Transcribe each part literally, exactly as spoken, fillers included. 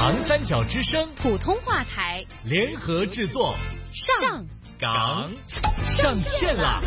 长三角之声普通话台联合制作， 上港上线啦！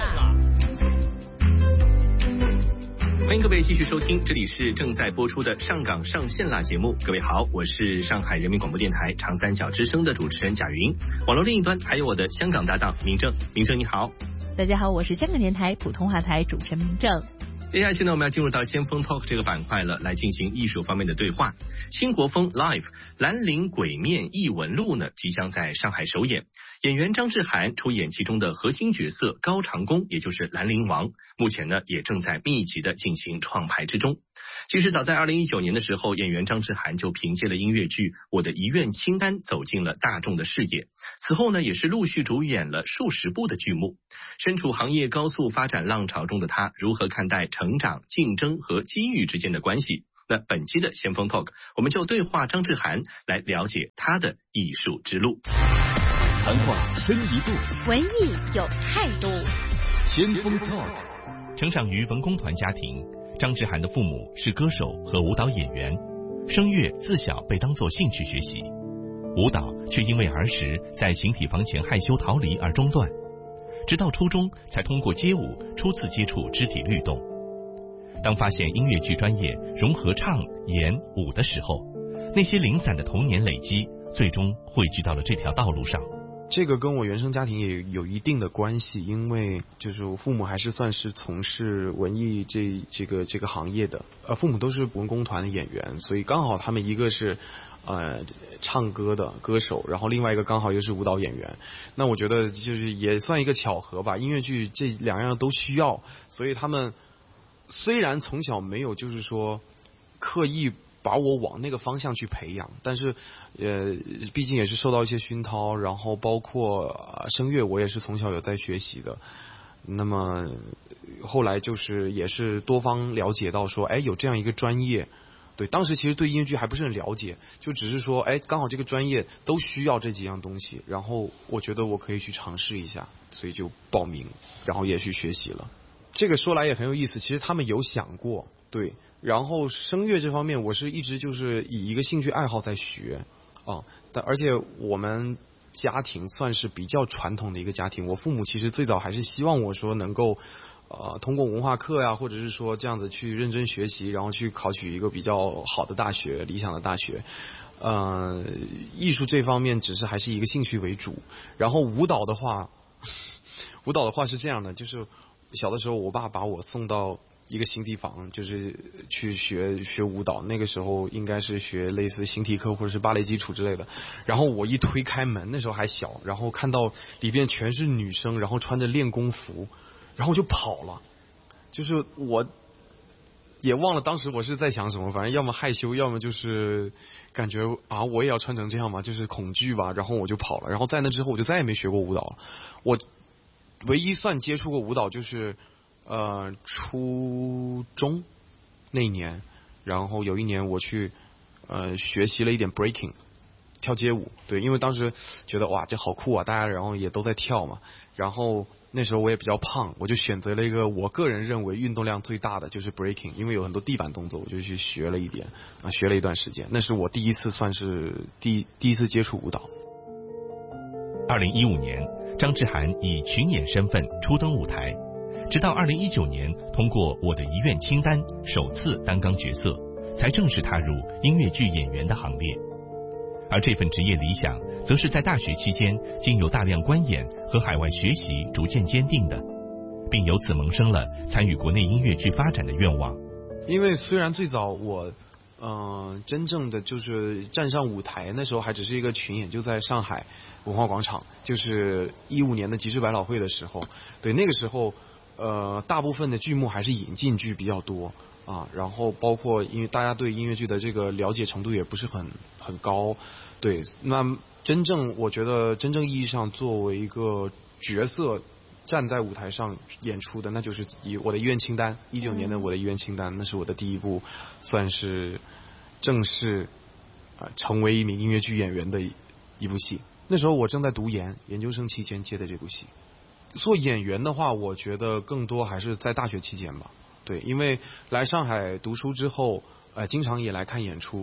欢迎各位继续收听，这里是正在播出的上港上线啦节目。各位好，我是上海人民广播电台长三角之声的主持人贾云。网络另一端还有我的香港搭档明正，明正你好。 大家好，我是香港电台普通话台主持人明正。 接下来现在我们要进入到先锋 Talk 这个板块了，来进行艺术方面的对话。新国风 Live 兰陵鬼面异闻录呢，即将在上海首演。演员张志涵出演其中的核心角色高长恭，也就是兰陵王，目前呢也正在密集的进行创排之中。其实早在二零一九年的时候，演员张志涵就凭借了音乐剧《我的遗愿清单》走进了大众的视野。此后呢，也是陆续主演了数十部的剧目。身处行业高速发展浪潮中的他，如何看待成长、竞争和机遇之间的关系？那本期的先锋 Talk， 我们就对话张志涵，来了解他的艺术之路。 谈话深一度， 文艺有态度。 先锋 Talk。 成长于文工团家庭，张志涵的父母是歌手和舞蹈演员，声乐自小被当作兴趣学习，舞蹈却因为儿时在形体房前害羞逃离而中断，直到初中才通过街舞初次接触肢体律动。当发现音乐剧专业融合唱、演、舞的时候，那些零散的童年累积最终汇聚到了这条道路上。 这个跟我原生家庭也有一定的关系，因为就是我父母还是算是从事文艺这这个这个行业的，呃，父母都是文工团的演员，所以刚好他们一个是呃唱歌的歌手，然后另外一个刚好又是舞蹈演员。那我觉得就是也算一个巧合吧，音乐剧这两样都需要，所以他们虽然从小没有就是说刻意把我往那个方向去培养，但是呃，毕竟也是受到一些熏陶，然后包括、呃、声乐我也是从小有在学习的。那么后来就是也是多方了解到说，哎，有这样一个专业。对，当时其实对音乐剧还不是很了解，就只是说，哎，刚好这个专业都需要这几样东西，然后我觉得我可以去尝试一下，所以就报名，然后也去学习了。这个说来也很有意思，其实他们有想过，对。然后声乐这方面，我是一直就是以一个兴趣爱好在学啊，但而且我们家庭算是比较传统的一个家庭，我父母其实最早还是希望我说能够呃通过文化课呀，或者是说这样子去认真学习，然后去考取一个比较好的大学，理想的大学。呃，艺术这方面只是还是一个兴趣为主，然后舞蹈的话，舞蹈的话是这样的，就是小的时候我爸把我送到一个形体房，就是去学学舞蹈，那个时候应该是学类似形体课或者是芭蕾基础之类的。然后我一推开门，那时候还小，然后看到里边全是女生，然后穿着练功服，然后就跑了。就是我也忘了当时我是在想什么，反正要么害羞，要么就是感觉啊我也要穿成这样嘛，就是恐惧吧，然后我就跑了。然后在那之后我就再也没学过舞蹈了。我唯一算接触过舞蹈就是呃，初中那一年，然后有一年我去呃学习了一点 breaking， 跳街舞。对，因为当时觉得哇这好酷啊，大家然后也都在跳嘛。然后那时候我也比较胖，我就选择了一个我个人认为运动量最大的就是 breaking， 因为有很多地板动作，我就去学了一点啊，学了一段时间。那是我第一次算是第第一次接触舞蹈。 二零一五年，张志涵以群演身份初登舞台。直到二零一九年，通过《我的遗愿清单》首次担纲角色，才正式踏入音乐剧演员的行列。而这份职业理想，则是在大学期间经由大量观演和海外学习逐渐坚定的，并由此萌生了参与国内音乐剧发展的愿望。 因为虽然最早我呃真正的就是站上舞台，那时候还只是一个群演，就在上海文化广场，就是一五年的极致百老汇的时候。对，那个时候呃，大部分的剧目还是引进剧比较多啊，然后包括因为大家对音乐剧的这个了解程度也不是很很高，对，那真正我觉得真正意义上作为一个角色站在舞台上演出的，那就是以我的遗愿清单，一九年的我的遗愿清单，那是我的第一部算是正式啊、呃、成为一名音乐剧演员的一部戏。那时候我正在读研，研究生期间接的这部戏。做演员的话，我觉得更多还是在大学期间吧。对，因为来上海读书之后，呃，经常也来看演出，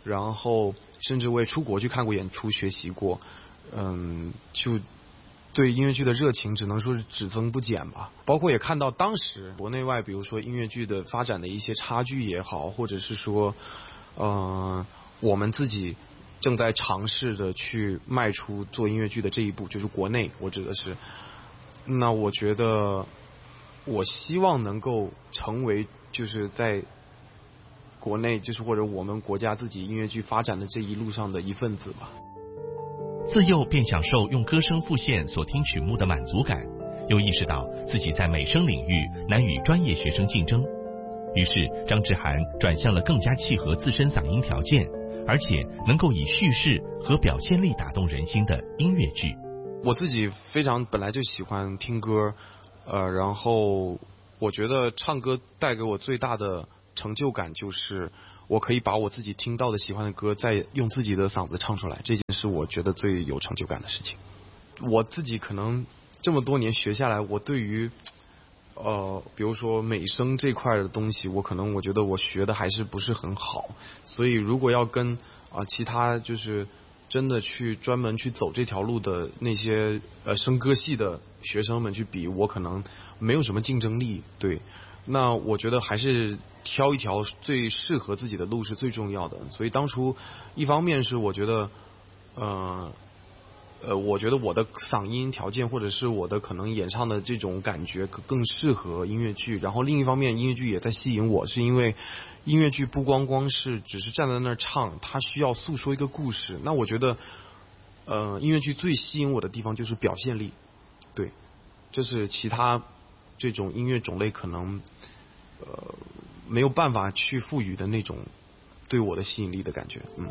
然后甚至我也出国去看过演出，学习过，嗯，就对音乐剧的热情只能说是只增不减吧。包括也看到当时国内外，比如说音乐剧的发展的一些差距也好，或者是说，呃，我们自己正在尝试着去迈出做音乐剧的这一步，就是国内，我指的是。那我觉得，我希望能够成为就是在国内，就是或者我们国家自己音乐剧发展的这一路上的一份子吧。 自幼便享受用歌声复现所听曲目的满足感，又意识到自己在美声领域难与专业学生竞争，于是张志涵转向了更加契合自身嗓音条件，而且能够以叙事和表现力打动人心的音乐剧。 我自己非常本来就喜欢听歌，呃，然后我觉得唱歌带给我最大的成就感就是我可以把我自己听到的喜欢的歌再用自己的嗓子唱出来，这件事我觉得最有成就感的事情。我自己可能这么多年学下来，我对于呃比如说美声这块的东西，我可能我觉得我学的还是不是很好，所以如果要跟啊、呃、其他就是真的去专门去走这条路的那些呃声歌系的学生们去比，我可能没有什么竞争力。对，那我觉得还是挑一条最适合自己的路是最重要的。所以当初一方面是我觉得呃呃我觉得我的嗓音条件或者是我的可能演唱的这种感觉更适合音乐剧，然后另一方面音乐剧也在吸引我，是因为音乐剧不光光是只是站在那儿唱，它需要诉说一个故事。那我觉得呃音乐剧最吸引我的地方就是表现力，对，这是其他这种音乐种类可能呃没有办法去赋予的那种对我的吸引力的感觉。嗯，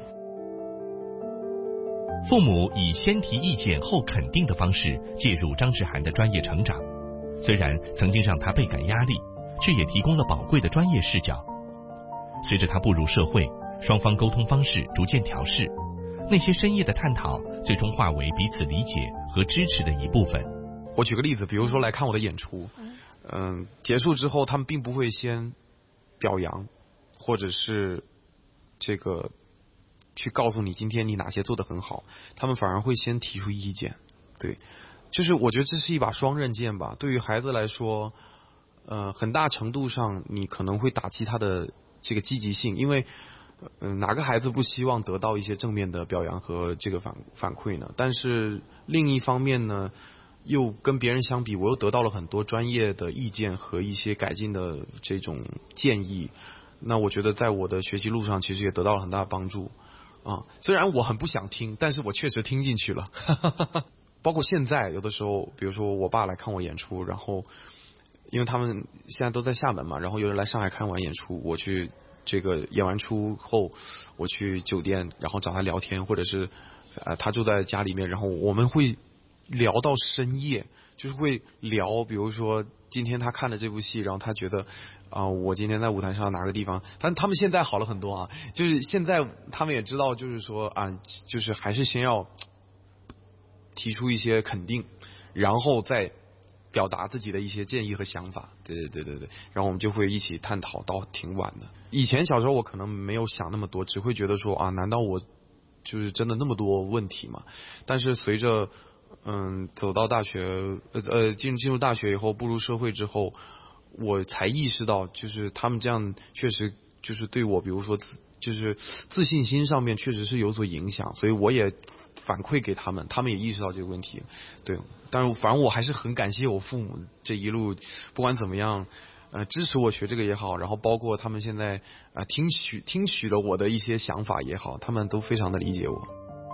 父母以先提意见后肯定的方式介入张志涵的专业成长，虽然曾经让他倍感压力，却也提供了宝贵的专业视角。随着他步入社会，双方沟通方式逐渐调试，那些深夜的探讨最终化为彼此理解和支持的一部分。 我举个例子，比如说来看我的演出，嗯，结束之后他们并不会先表扬，或者是这个去告诉你今天你哪些做得很好，他们反而会先提出意见。对，就是我觉得这是一把双刃剑吧。对于孩子来说，呃，很大程度上你可能会打击他的这个积极性，因为嗯、呃，哪个孩子不希望得到一些正面的表扬和这个反反馈呢？但是另一方面呢，又跟别人相比，我又得到了很多专业的意见和一些改进的这种建议。那我觉得在我的学习路上，其实也得到了很大的帮助啊。虽然我很不想听，但是我确实听进去了。包括现在有的时候，比如说我爸来看我演出，然后因为他们现在都在厦门嘛，然后有人来上海看完演出，我去这个演完出后，我去酒店，然后找他聊天，或者是呃他住在家里面，然后我们会聊到深夜，就是会聊，比如说今天他看了这部戏，然后他觉得啊、呃，我今天在舞台上哪个地方，但他们现在好了很多啊，就是现在他们也知道，就是说啊，就是还是先要提出一些肯定，然后再表达自己的一些建议和想法。对对对对对，然后我们就会一起探讨到挺晚的。以前小时候我可能没有想那么多，只会觉得说啊，难道我就是真的那么多问题吗？但是随着嗯走到大学呃呃进进入大学以后，步入社会之后，我才意识到，就是他们这样确实就是对我，比如说自就是自信心上面确实是有所影响，所以我也反馈给他们，他们也意识到这个问题。对，但是反正我还是很感谢我父母这一路，不管怎么样，呃，支持我学这个也好，然后包括他们现在啊、呃、听取听取了我的一些想法也好，他们都非常的理解我。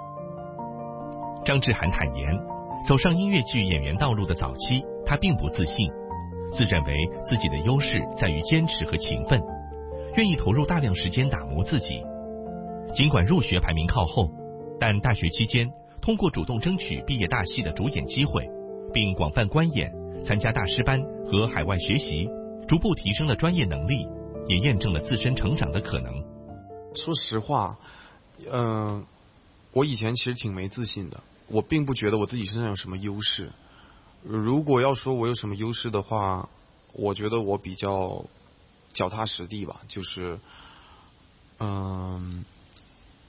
张志涵坦言，走上音乐剧演员道路的早期，他并不自信，自认为自己的优势在于坚持和勤奋，愿意投入大量时间打磨自己。尽管入学排名靠后，但大学期间通过主动争取毕业大戏的主演机会，并广泛观演、参加大师班和海外学习，逐步提升了专业能力，也验证了自身成长的可能。 说实话，嗯、呃，我以前其实挺没自信的，我并不觉得我自己身上有什么优势。如果要说我有什么优势的话，我觉得我比较脚踏实地吧，就是嗯、呃，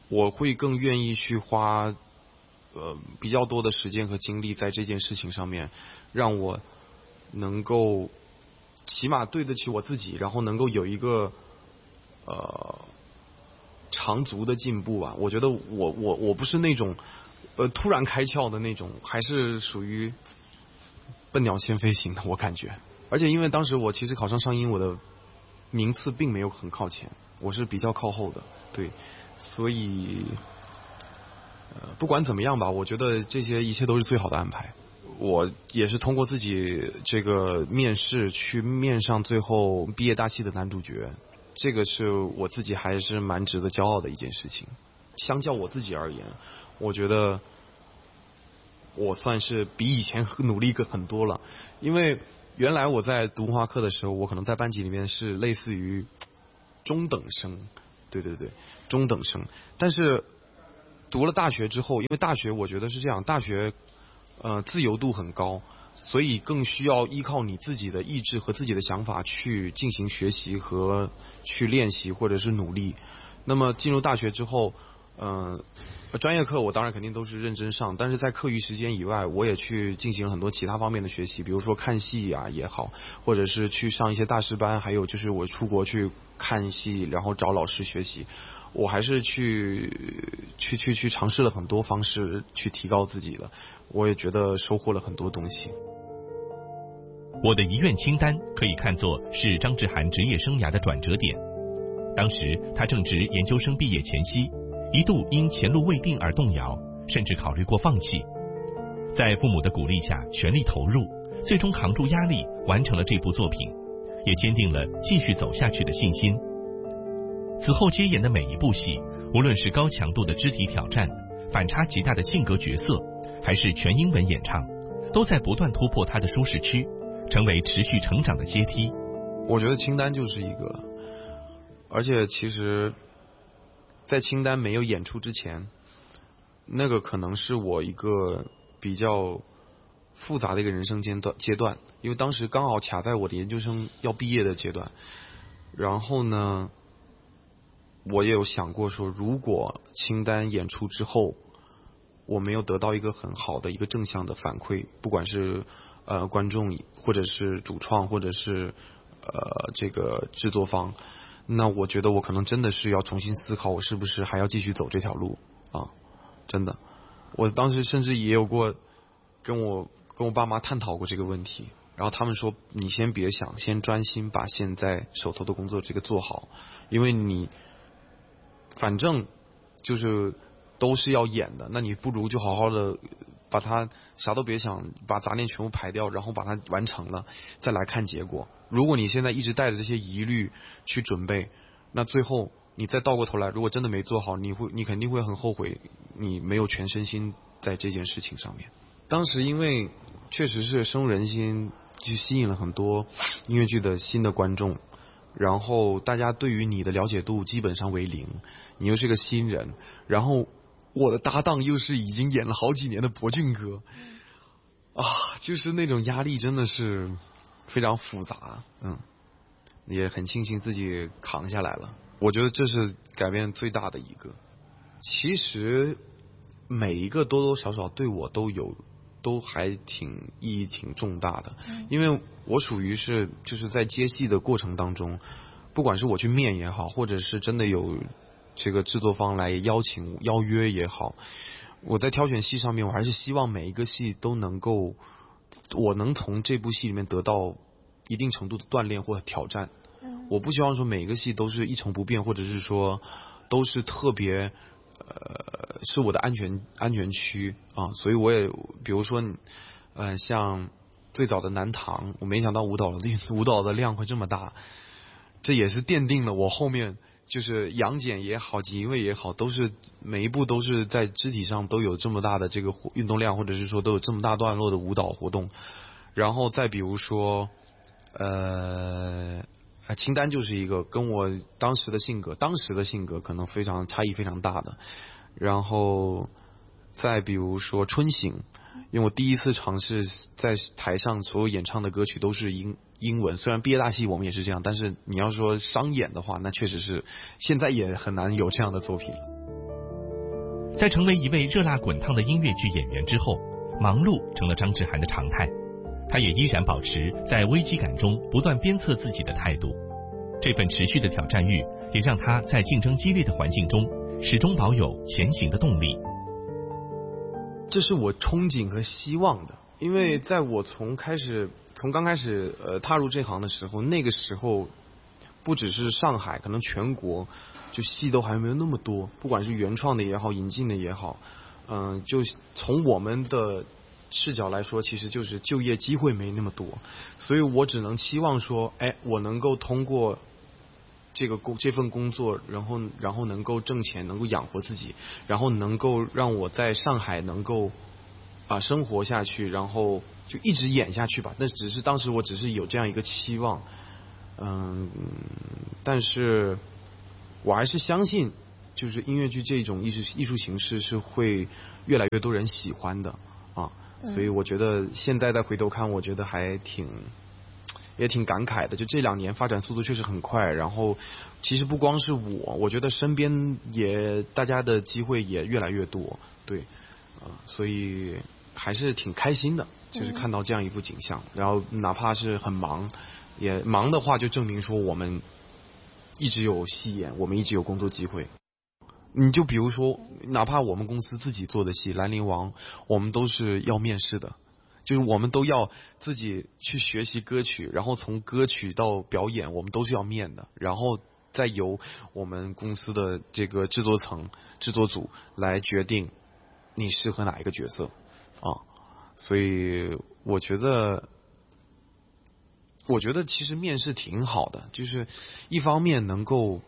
我会更愿意去花呃比较多的时间和精力在这件事情上面，让我能够起码对得起我自己，然后能够有一个呃长足的进步吧。我觉得我我我不是那种呃突然开窍的那种，还是属于笨鸟先飞型的，我感觉。而且因为当时我其实考上上音，我的名次并没有很靠前，我是比较靠后的，对，所以呃不管怎么样吧，我觉得这些一切都是最好的安排。我也是通过自己这个面试去面上最后毕业大戏的男主角，这个是我自己还是蛮值得骄傲的一件事情。相较我自己而言，我觉得我算是比以前努力个很多了。因为原来我在读文化课的时候，我可能在班级里面是类似于中等生，对对对，中等生。但是读了大学之后，因为大学我觉得是这样，大学呃自由度很高，所以更需要依靠你自己的意志和自己的想法去进行学习和去练习或者是努力。那么进入大学之后，嗯、呃，专业课我当然肯定都是认真上，但是在课余时间以外，我也去进行了很多其他方面的学习，比如说看戏啊也好，或者是去上一些大师班，还有就是我出国去看戏，然后找老师学习。我还是去去去去尝试了很多方式去提高自己的，我也觉得收获了很多东西。 我的遗愿清单可以看作是张志涵职业生涯的转折点。当时他正值研究生毕业前夕，一度因前路未定而动摇，甚至考虑过放弃。在父母的鼓励下全力投入，最终扛住压力完成了这部作品，也坚定了继续走下去的信心。此后接演的每一部戏，无论是高强度的肢体挑战，反差极大的性格角色，还是全英文演唱，都在不断突破他的舒适区，成为持续成长的阶梯。 我觉得清单就是一个，而且其实在清单没有演出之前，那个可能是我一个比较复杂的一个人生阶段阶段，因为当时刚好卡在我的研究生要毕业的阶段。然后呢，我也有想过说，如果清单演出之后我没有得到一个很好的一个正向的反馈，不管是呃观众或者是主创或者是呃这个制作方，那我觉得我可能真的是要重新思考，我是不是还要继续走这条路啊？真的，我当时甚至也有过跟我跟我爸妈探讨过这个问题，然后他们说你先别想，先专心把现在手头的工作这个做好，因为你反正就是都是要演的，那你不如就好好的把它啥都别想，把杂念全部排掉，然后把它完成了再来看结果。如果你现在一直带着这些疑虑去准备，那最后你再倒过头来，如果真的没做好，你会你肯定会很后悔你没有全身心在这件事情上面。当时因为确实是深入人心，去吸引了很多音乐剧的新的观众，然后大家对于你的了解度基本上为零，你又是个新人，然后我的搭档又是已经演了好几年的博俊哥啊，就是那种压力真的是非常复杂，嗯，也很庆幸自己扛下来了。我觉得这是改变最大的一个。其实每一个多多少少对我都有都还挺意义挺重大的，因为我属于是就是在接戏的过程当中，不管是我去面也好，或者是真的有这个制作方来邀请邀约也好，我在挑选戏上面，我还是希望每一个戏都能够，我能从这部戏里面得到一定程度的锻炼或者挑战。我不希望说每一个戏都是一成不变，或者是说都是特别呃是我的安全安全区啊，所以我也比如说呃像最早的南唐，我没想到舞蹈的舞蹈的量会这么大，这也是奠定了我后面就是杨戬也好，锦衣卫也好，都是每一步都是在肢体上都有这么大的这个运动量，或者是说都有这么大段落的舞蹈活动。然后再比如说呃清单就是一个跟我当时的性格当时的性格可能非常差异非常大的。然后再比如说春醒，因为我第一次尝试在台上所有演唱的歌曲都是英英文，虽然毕业大戏我们也是这样，但是你要说商演的话，那确实是现在也很难有这样的作品了。 在成为一位热辣滚烫的音乐剧演员之后，忙碌成了张志涵的常态。他也依然保持在危机感中不断鞭策自己的态度。这份持续的挑战欲，也让他在竞争激烈的环境中，始终保有前行的动力。 这是我憧憬和希望的，因为在我从开始，从刚开始呃踏入这行的时候，那个时候不只是上海，可能全国就戏都还没有那么多，不管是原创的也好，引进的也好，嗯、呃，就从我们的视角来说，其实就是就业机会没那么多，所以我只能期望说，哎，我能够通过这个工这份工作，然后然后能够挣钱，能够养活自己，然后能够让我在上海能够啊、呃、生活下去，然后就一直演下去吧。那只是当时我只是有这样一个期望，嗯，但是我还是相信，就是音乐剧这种艺术艺术形式是会越来越多人喜欢的啊。所以我觉得现在再回头看，我觉得还挺也挺感慨的。就这两年发展速度确实很快，然后其实不光是我，我觉得身边也大家的机会也越来越多，对，啊、呃，所以还是挺开心的，就是看到这样一幅景象。然后哪怕是很忙，也忙的话，就证明说我们一直有戏演，我们一直有工作机会。你就比如说，哪怕我们公司自己做的戏《兰陵王》，我们都是要面试的，就是我们都要自己去学习歌曲，然后从歌曲到表演，我们都是要面的，然后再由我们公司的这个制作层、制作组来决定你适合哪一个角色啊。所以我觉得，我觉得其实面试挺好的，就是一方面能够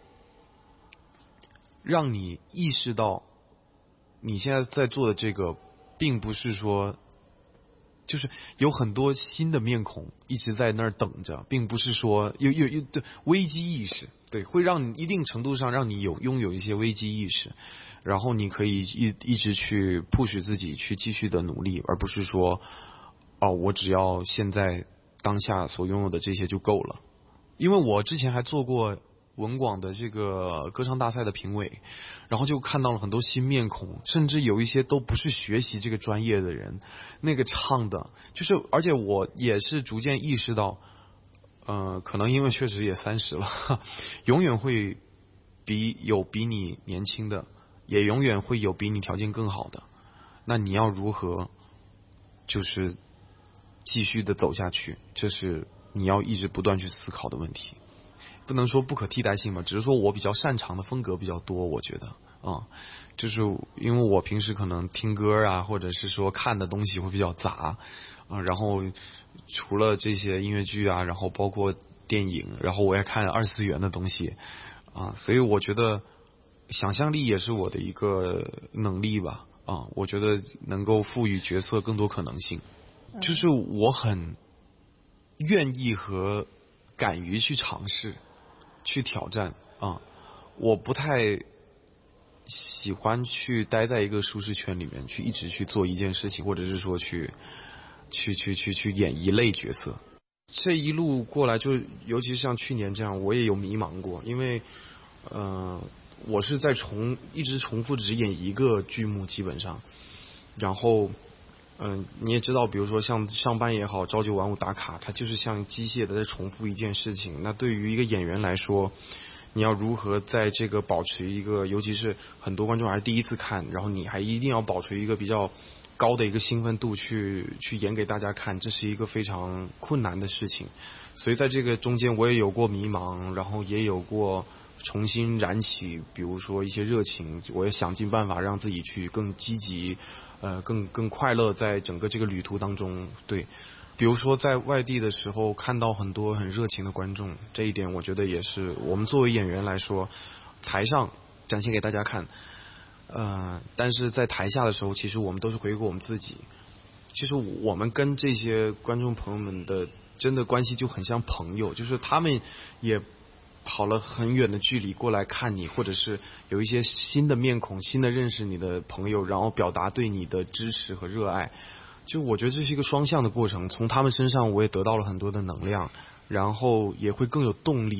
让你意识到你现在在做的这个并不是说就是有很多新的面孔一直在那儿等着，并不是说有有有对危机意识，对，会让你一定程度上让你有拥有一些危机意识，然后你可以一一直去 push 自己去继续的努力，而不是说哦我只要现在当下所拥有的这些就够了。因为我之前还做过文广的这个歌唱大赛的评委，然后就看到了很多新面孔，甚至有一些都不是学习这个专业的人，那个唱的就是，而且我也是逐渐意识到呃，可能因为确实也三十了，永远会比有比你年轻的，也永远会有比你条件更好的，那你要如何就是继续的走下去，这是你要一直不断去思考的问题。不能说不可替代性嘛，只是说我比较擅长的风格比较多，我觉得啊、嗯，就是因为我平时可能听歌啊，或者是说看的东西会比较杂啊、嗯，然后除了这些音乐剧啊，然后包括电影，然后我也看二次元的东西啊，所以我觉得想象力也是我的一个能力吧啊，我觉得能够赋予角色更多可能性，就是我很愿意和敢于去尝试。去挑战啊！我不太喜欢去待在一个舒适圈里面，去一直去做一件事情，或者是说去去去去去演一类角色。这一路过来，就尤其是像去年这样，我也有迷茫过，因为呃，我是在重一直重复只演一个剧目，基本上，然后。嗯，你也知道，比如说像上班也好，朝九晚五打卡，它就是像机械的在重复一件事情。那对于一个演员来说，你要如何在这个保持一个，尤其是很多观众还是第一次看，然后你还一定要保持一个比较高的一个兴奋度去去演给大家看，这是一个非常困难的事情。所以在这个中间，我也有过迷茫，然后也有过重新燃起，比如说一些热情，我也想尽办法让自己去更积极。呃，更更快乐，在整个这个旅途当中，对，比如说在外地的时候，看到很多很热情的观众，这一点我觉得也是我们作为演员来说，台上展现给大家看，呃，但是在台下的时候，其实我们都是回顾我们自己，其实我们跟这些观众朋友们的真的关系就很像朋友，就是他们也跑了很远的距离过来看你，或者是有一些新的面孔，新的认识你的朋友，然后表达对你的支持和热爱。就我觉得这是一个双向的过程，从他们身上我也得到了很多的能量，然后也会更有动力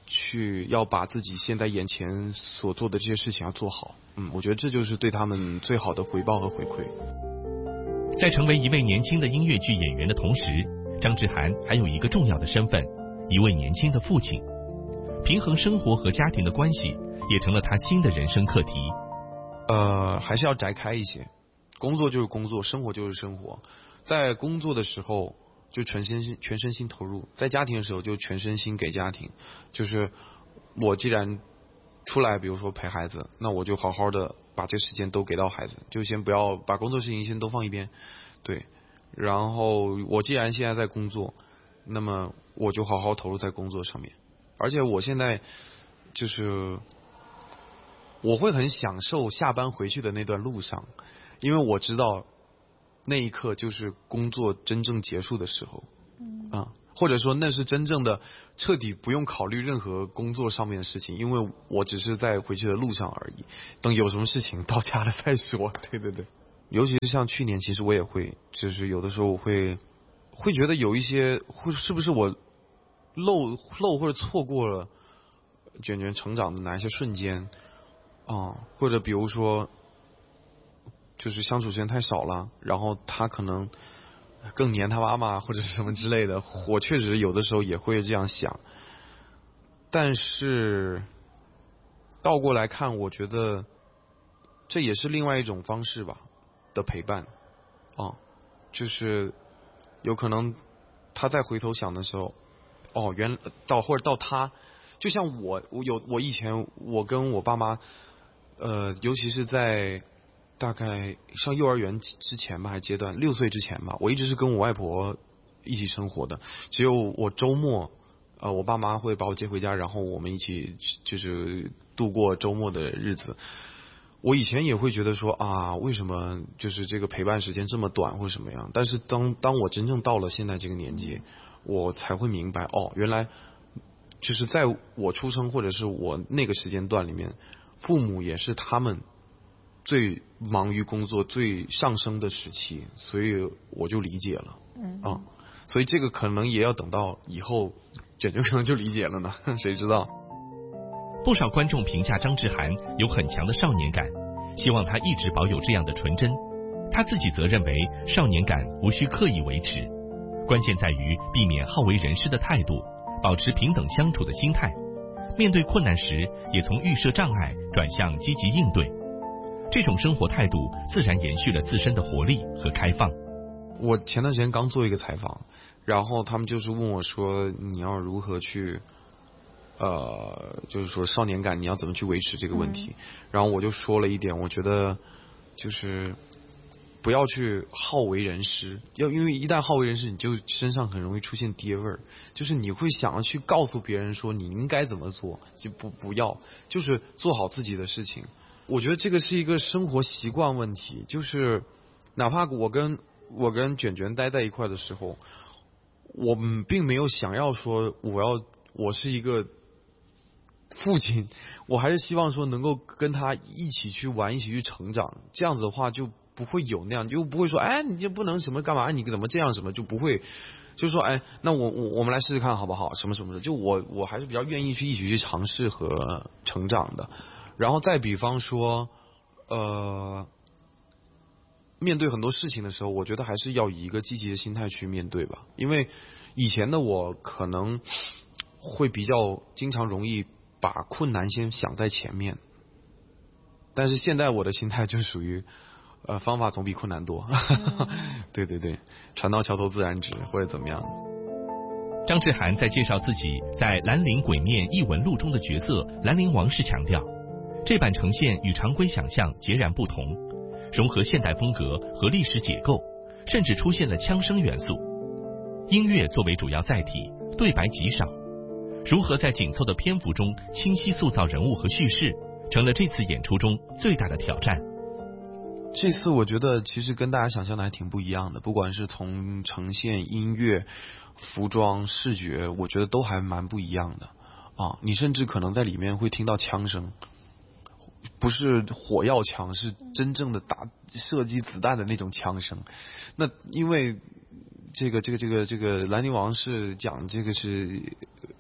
去要把自己现在眼前所做的这些事情要做好。嗯，我觉得这就是对他们最好的回报和回馈。 在成为一位年轻的音乐剧演员的同时，张志涵还有一个重要的身份，一位年轻的父亲。平衡生活和家庭的关系也成了他新的人生课题。 呃，还是要摘开一些，工作就是工作，生活就是生活。在工作的时候就全身心全身心投入，在家庭的时候就全身心给家庭。就是我既然出来比如说陪孩子，那我就好好的把这时间都给到孩子，就先不要把工作事情先都放一边。对，然后我既然现在在工作，那么我就好好投入在工作上面。而且我现在就是我会很享受下班回去的那段路上，因为我知道那一刻就是工作真正结束的时候。嗯啊，或者说那是真正的彻底不用考虑任何工作上面的事情，因为我只是在回去的路上而已，等有什么事情到家了再说。对对对，尤其是像去年，其实我也会就是有的时候我会会觉得有一些会是不是我漏漏或者错过了卷卷成长的哪一些瞬间啊，或者比如说就是相处时间太少了，然后他可能更黏他妈妈或者是什么之类的，我确实有的时候也会这样想。但是倒过来看，我觉得这也是另外一种方式吧的陪伴啊，就是有可能他再回头想的时候，哦，原到或者到他，就像我我有我以前我跟我爸妈，呃，尤其是在大概上幼儿园之前吧，还阶段六岁之前吧，我一直是跟我外婆一起生活的。只有我周末，呃，我爸妈会把我接回家，然后我们一起就是度过周末的日子。我以前也会觉得说啊，为什么就是这个陪伴时间这么短或者什么样？但是当当我真正到了现在这个年纪，我才会明白，哦，原来就是在我出生或者是我那个时间段里面，父母也是他们最忙于工作最上升的时期，所以我就理解了。嗯啊，所以这个可能也要等到以后卷卷可能就理解了呢，谁知道。 不少观众评价张志涵有很强的少年感，希望他一直保有这样的纯真。他自己则认为少年感无需刻意维持，关键在于避免好为人师的态度，保持平等相处的心态，面对困难时也从预设障碍转向积极应对。这种生活态度自然延续了自身的活力和开放。 我前段时间刚做一个采访，然后他们就是问我说你要如何去呃，就是说少年感你要怎么去维持这个问题。嗯、然后我就说了一点，我觉得就是不要去好为人师，要因为一旦好为人师，你就身上很容易出现爹味儿，就是你会想要去告诉别人说你应该怎么做，就不不要，就是做好自己的事情。我觉得这个是一个生活习惯问题，就是哪怕我跟我跟卷卷待在一块的时候，我们并没有想要说我要我是一个父亲，我还是希望说能够跟他一起去玩，一起去成长，这样子的话就不会有那样，就不会说哎你就不能什么干嘛，你怎么这样什么，就不会就是说哎那我我我们来试试看好不好，什么什么的，就我我还是比较愿意去一起去尝试和成长的。然后再比方说呃面对很多事情的时候，我觉得还是要以一个积极的心态去面对吧，因为以前的我可能会比较经常容易把困难先想在前面，但是现在我的心态就属于呃方法总比困难多。对对对，船到桥头自然直或者怎么样。 张志涵在介绍自己在《兰陵鬼面异闻录》中的角色兰陵王时强调，这版呈现与常规想象截然不同，融合现代风格和历史解构，甚至出现了枪声元素。音乐作为主要载体，对白极少，如何在紧凑的篇幅中清晰塑造人物和叙事，成了这次演出中最大的挑战。 这次我觉得其实跟大家想象的还挺不一样的，不管是从呈现、音乐、服装、视觉，我觉得都还蛮不一样的啊！你甚至可能在里面会听到枪声，不是火药枪，是真正的打射击子弹的那种枪声。那因为这个这个这个这个兰陵王是讲这个是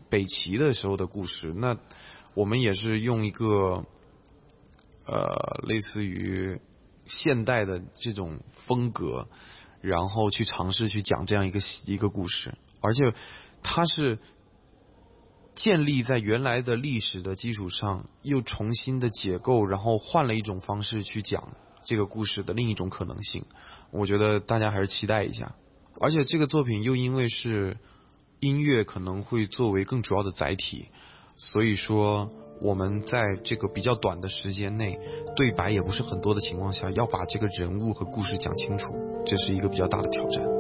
北齐的时候的故事，那我们也是用一个呃类似于现代的这种风格，然后去尝试去讲这样一个一个故事，而且它是建立在原来的历史的基础上，又重新的解构，然后换了一种方式去讲这个故事的另一种可能性。我觉得大家还是期待一下。而且这个作品又因为是音乐可能会作为更主要的载体，所以说我们在这个比较短的时间内，对白也不是很多的情况下，要把这个人物和故事讲清楚，这是一个比较大的挑战。